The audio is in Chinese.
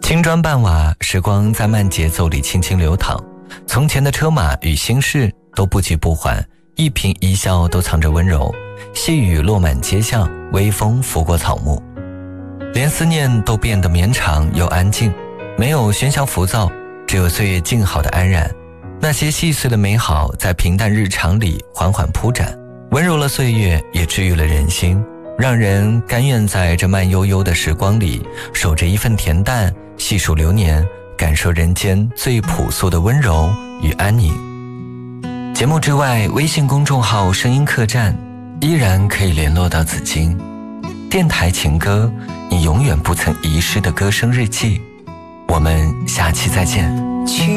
青砖伴瓦，时光在慢节奏里轻轻流淌，从前的车马与心事都不急不缓，一颦一笑都藏着温柔，细雨落满街巷，微风拂过草木，连思念都变得绵长又安静，没有喧嚣浮躁，只有岁月静好的安然。那些细碎的美好在平淡日常里缓缓铺展，温柔了岁月，也治愈了人心，让人甘愿在这慢悠悠的时光里守着一份恬淡，细数流年，感受人间最朴素的温柔与安宁。节目之外，微信公众号声音客栈依然可以联络到紫金。电台情歌，你永远不曾遗失的歌声日记。我们下期再见。